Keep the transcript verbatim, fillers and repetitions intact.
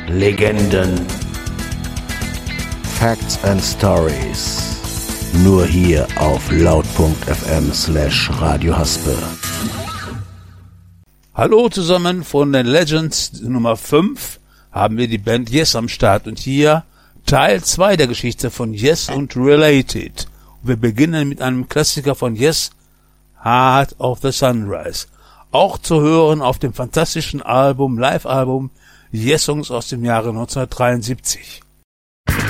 Legenden, Facts and Stories. Nur hier auf laut.fm slash Radio Haspe. Hallo zusammen, von den Legends Nummer fünf haben wir die Band Yes am Start und hier Teil zwei der Geschichte von Yes und Related. Und wir beginnen mit einem Klassiker von Yes, Heart of the Sunrise. Auch zu hören auf dem fantastischen Album, Live-Album Yes Songs aus dem Jahre neunzehnhundertdreiundsiebzig.